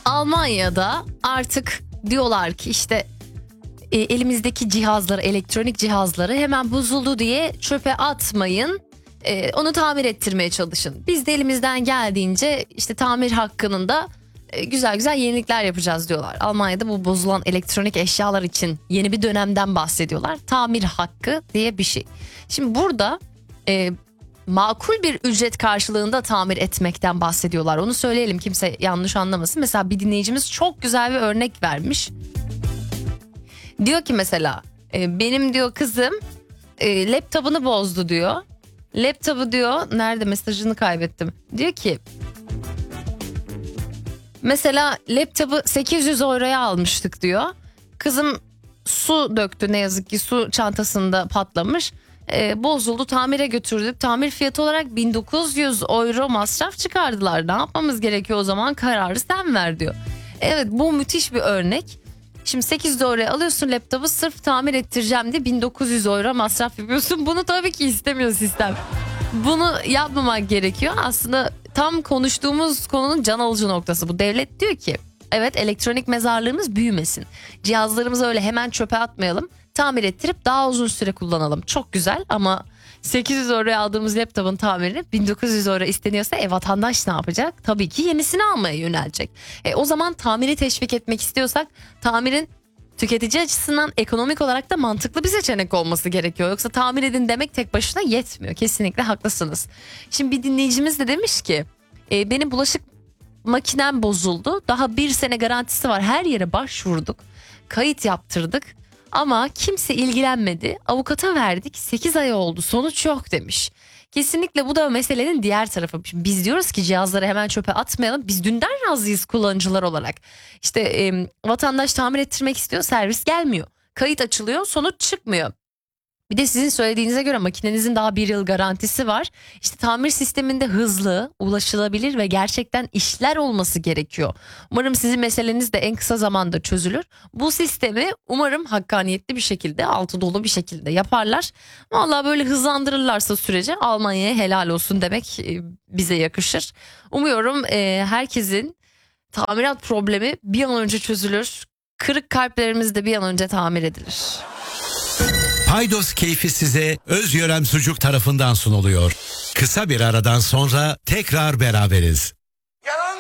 Almanya'da artık diyorlar ki işte elimizdeki cihazları, elektronik cihazları hemen bozuldu diye çöpe atmayın. Onu tamir ettirmeye çalışın. Biz de elimizden geldiğince işte tamir hakkının da güzel güzel yenilikler yapacağız diyorlar. Almanya'da bu bozulan elektronik eşyalar için yeni bir dönemden bahsediyorlar. Tamir hakkı diye bir şey. Şimdi burada makul bir ücret karşılığında tamir etmekten bahsediyorlar. Onu söyleyelim, kimse yanlış anlamasın. Mesela bir dinleyicimiz çok güzel bir örnek vermiş. Diyor ki mesela benim diyor kızım laptopunu bozdu diyor. Laptopu diyor, nerede, mesajını kaybettim. Diyor ki mesela laptopu 800 euroya almıştık diyor. Kızım su döktü, ne yazık ki su çantasında patlamış. Bozuldu, tamire götürdük. Tamir fiyatı olarak 1900 euro masraf çıkardılar. Ne yapmamız gerekiyor o zaman, kararı sen ver diyor. Evet, bu müthiş bir örnek. Şimdi 800 euroya alıyorsun laptopu, sırf tamir ettireceğim diye 1900 euro masraf yapıyorsun. Bunu tabii ki istemiyor sistem. Bunu yapmamak gerekiyor. Aslında tam konuştuğumuz konunun can alıcı noktası bu. Devlet diyor ki evet, elektronik mezarlığımız büyümesin. Cihazlarımızı öyle hemen çöpe atmayalım. Tamir ettirip daha uzun süre kullanalım. Çok güzel ama 800 euroya aldığımız laptopun tamirini 1900 euro isteniyorsa vatandaş ne yapacak? Tabii ki yenisini almaya yönelecek. O zaman tamiri teşvik etmek istiyorsak tamirin tüketici açısından ekonomik olarak da mantıklı bir seçenek olması gerekiyor. Yoksa tamir edin demek tek başına yetmiyor. Kesinlikle haklısınız. Şimdi bir dinleyicimiz de demiş ki benim bulaşık makinem bozuldu. Daha 1 sene garantisi var. Her yere başvurduk. Kayıt yaptırdık. Ama kimse ilgilenmedi. Avukata verdik. 8 ay oldu. Sonuç yok demiş. Kesinlikle bu da meselenin diğer tarafı. Biz diyoruz ki cihazları hemen çöpe atmayalım. Biz dünden razıyız kullanıcılar olarak. İşte vatandaş tamir ettirmek istiyor, servis gelmiyor. Kayıt açılıyor, sonuç çıkmıyor. Bir de sizin söylediğinize göre makinenizin daha 1 yıl garantisi var. İşte tamir sisteminde hızlı, ulaşılabilir ve gerçekten işler olması gerekiyor. Umarım sizin meseleniz de en kısa zamanda çözülür. Bu sistemi umarım hakkaniyetli bir şekilde, altı dolu bir şekilde yaparlar. Vallahi böyle hızlandırırlarsa süreci Almanya'ya helal olsun demek bize yakışır. Umuyorum herkesin tamirat problemi bir an önce çözülür. Kırık kalplerimiz de bir an önce tamir edilir. Paydos keyfi size Özgören Sucuk tarafından sunuluyor. Kısa bir aradan sonra tekrar beraberiz.